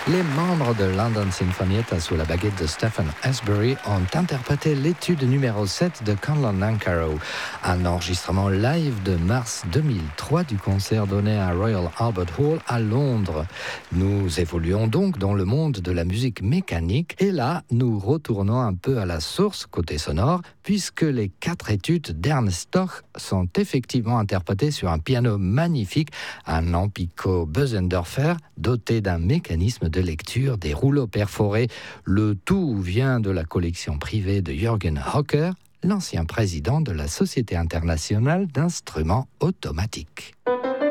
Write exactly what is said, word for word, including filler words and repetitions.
Les membres de London Sinfonietta sous la baguette de Stephen Asbury ont interprété l'étude numéro sept de Conlon Nancarrow, un enregistrement live de mars deux mille trois du concert donné à Royal Albert Hall à Londres. Nous évoluons donc dans le monde de la musique mécanique et là, nous retournons un peu à la source côté sonore puisque les quatre études d'Ernst Stoch sont effectivement interprétées sur un piano magnifique, un Ampico Bösendorfer doté d'un mécanisme de lecture des rouleaux perforés. Le tout vient de la collection privée de Jürgen Hocker, l'ancien président de la Société internationale d'instruments automatiques.